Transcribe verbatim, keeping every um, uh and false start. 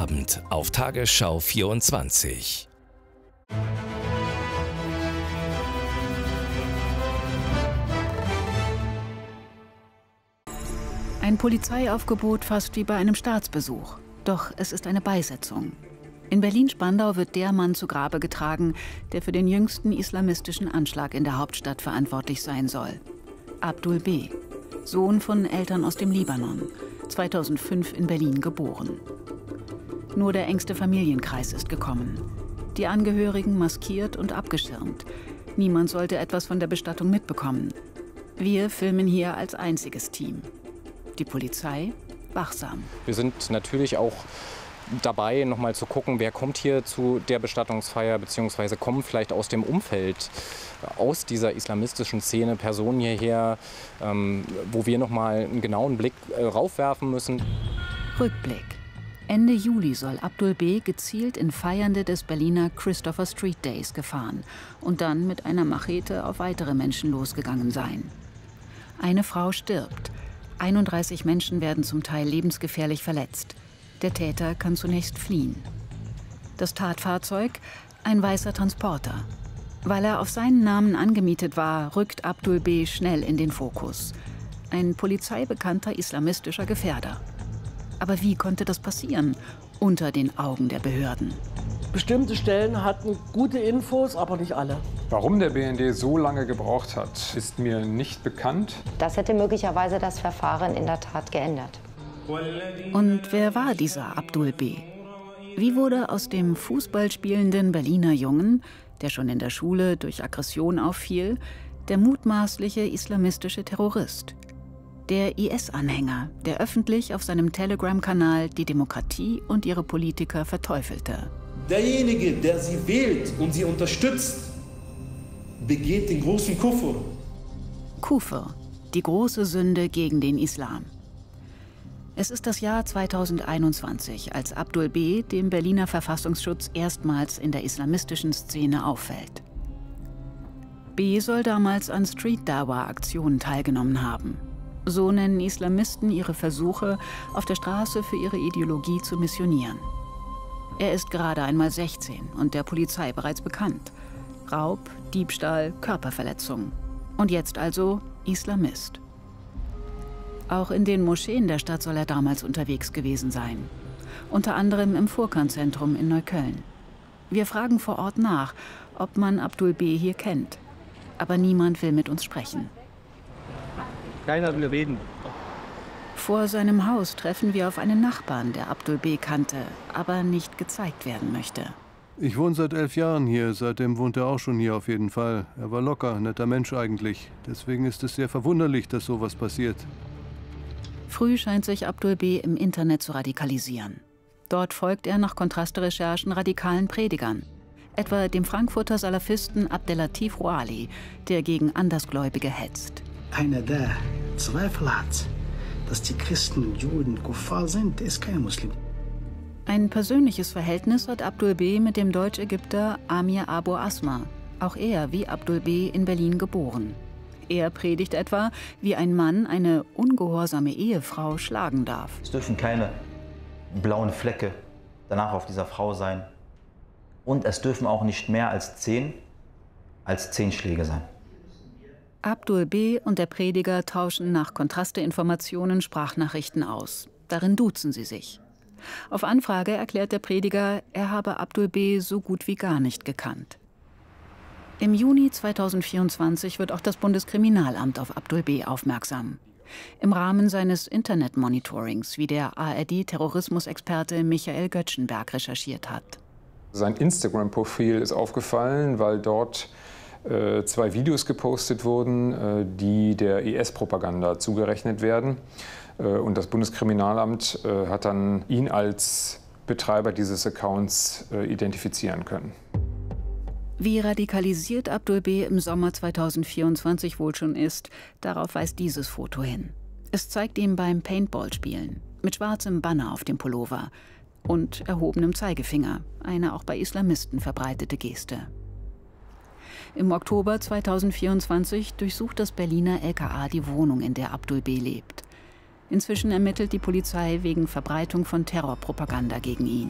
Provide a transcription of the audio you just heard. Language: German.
Abend auf Tagesschau vierundzwanzig. Ein Polizeiaufgebot fast wie bei einem Staatsbesuch. Doch es ist eine Beisetzung. In Berlin-Spandau wird der Mann zu Grabe getragen, der für den jüngsten islamistischen Anschlag in der Hauptstadt verantwortlich sein soll. Abdul B., Sohn von Eltern aus dem Libanon, zweitausendfünf in Berlin geboren. Nur der engste Familienkreis ist gekommen. Die Angehörigen maskiert und abgeschirmt. Niemand sollte etwas von der Bestattung mitbekommen. Wir filmen hier als einziges Team. Die Polizei wachsam. Wir sind natürlich auch dabei, noch mal zu gucken, wer kommt hier zu der Bestattungsfeier, beziehungsweise kommen vielleicht aus dem Umfeld, aus dieser islamistischen Szene Personen hierher, ähm, wo wir noch mal einen genauen Blick äh, raufwerfen müssen. Rückblick. Ende Juli soll Abdul B. gezielt in Feiernde des Berliner Christopher Street Days gefahren und dann mit einer Machete auf weitere Menschen losgegangen sein. Eine Frau stirbt. einunddreißig Menschen werden zum Teil lebensgefährlich verletzt. Der Täter kann zunächst fliehen. Das Tatfahrzeug? Ein weißer Transporter. Weil er auf seinen Namen angemietet war, rückt Abdul B. schnell in den Fokus. Ein polizeibekannter islamistischer Gefährder. Aber wie konnte das passieren? Unter den Augen der Behörden. Bestimmte Stellen hatten gute Infos, aber nicht alle. Warum der B N D so lange gebraucht hat, ist mir nicht bekannt. Das hätte möglicherweise das Verfahren in der Tat geändert. Und wer war dieser Abdul B.? Wie wurde aus dem fußballspielenden Berliner Jungen, der schon in der Schule durch Aggression auffiel, der mutmaßliche islamistische Terrorist? Der I S-Anhänger, der öffentlich auf seinem Telegram-Kanal die Demokratie und ihre Politiker verteufelte. Derjenige, der sie wählt und sie unterstützt, begeht den großen Kufr. Kufr, die große Sünde gegen den Islam. Es ist das Jahr zweitausendeinundzwanzig, als Abdul B. dem Berliner Verfassungsschutz erstmals in der islamistischen Szene auffällt. B. soll damals an Street-Dawa-Aktionen teilgenommen haben. So nennen Islamisten ihre Versuche, auf der Straße für ihre Ideologie zu missionieren. Er ist gerade einmal sechzehn und der Polizei bereits bekannt. Raub, Diebstahl, Körperverletzung. Und jetzt also Islamist. Auch in den Moscheen der Stadt soll er damals unterwegs gewesen sein. Unter anderem im Furkan-Zentrum in Neukölln. Wir fragen vor Ort nach, ob man Abdul B. hier kennt. Aber niemand will mit uns sprechen. Keiner will reden. Vor seinem Haus treffen wir auf einen Nachbarn, der Abdul B. kannte, aber nicht gezeigt werden möchte. Ich wohne seit elf Jahren hier. Seitdem wohnt er auch schon hier auf jeden Fall. Er war locker, netter Mensch eigentlich. Deswegen ist es sehr verwunderlich, dass sowas passiert. Früh scheint sich Abdul B. im Internet zu radikalisieren. Dort folgt er nach Kontrasterecherchen radikalen Predigern. Etwa dem Frankfurter Salafisten Abdelatif Rouali, der gegen Andersgläubige hetzt. Einer, der Zweifel hat, dass die Christen und Juden Kuffar sind, ist kein Muslim. Ein persönliches Verhältnis hat Abdul B. mit dem Deutsch-Ägypter Amir Abu Asma. Auch er, wie Abdul B., in Berlin geboren. Er predigt etwa, wie ein Mann eine ungehorsame Ehefrau schlagen darf. Es dürfen keine blauen Flecke danach auf dieser Frau sein. Und es dürfen auch nicht mehr als zehn, als zehn Schläge sein. Abdul B. und der Prediger tauschen nach Kontrasteinformationen Sprachnachrichten aus. Darin duzen sie sich. Auf Anfrage erklärt der Prediger, er habe Abdul B. so gut wie gar nicht gekannt. Im Juni zweitausendvierundzwanzig wird auch das Bundeskriminalamt auf Abdul B. aufmerksam. Im Rahmen seines Internet-Monitorings, wie der A R D-Terrorismusexperte Michael Göttschenberg recherchiert hat. Sein Instagram-Profil ist aufgefallen, weil dort äh, zwei Videos gepostet wurden, äh, die der I S-Propaganda zugerechnet werden. Äh, und das Bundeskriminalamt äh, hat dann ihn als Betreiber dieses Accounts äh, identifizieren können. Wie radikalisiert Abdul B. im Sommer zweitausendvierundzwanzig wohl schon ist, darauf weist dieses Foto hin. Es zeigt ihn beim Paintball-Spielen, mit schwarzem Banner auf dem Pullover und erhobenem Zeigefinger, eine auch bei Islamisten verbreitete Geste. Im Oktober zweitausendvierundzwanzig durchsucht das Berliner L K A die Wohnung, in der Abdul B. lebt. Inzwischen ermittelt die Polizei wegen Verbreitung von Terrorpropaganda gegen ihn.